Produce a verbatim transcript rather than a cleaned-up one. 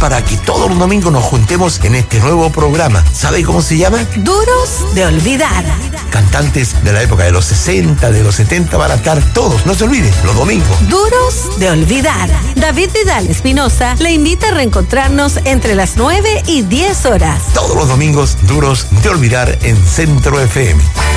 para que todos los domingos nos juntemos en este nuevo programa. ¿Sabe cómo se llama? Duros de olvidar. Cantantes de la época de los sesenta, de los setenta van a estar todos, no se olvide, los domingos. Duros de olvidar. David Vidal Espinosa le invita a reencontrarnos entre las nueve y diez horas. Todos los domingos, Duros de olvidar en Centro F M.